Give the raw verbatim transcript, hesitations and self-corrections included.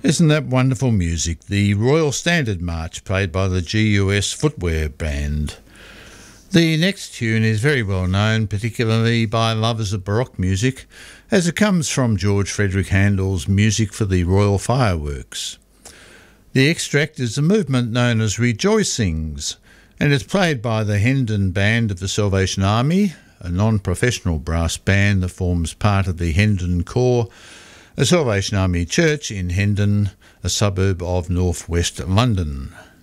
Isn't that wonderful music? The Royal Standard March played by the G U S Footwear Band. The next tune is very well known, particularly by lovers of Baroque music, as it comes from George Frederick Handel's Music for the Royal Fireworks. The extract is a movement known as Rejoicings, and it's played by the Hendon Band of the Salvation Army, a non-professional brass band that forms part of the Hendon Corps, a Salvation Army church in Hendon, a suburb of north west London.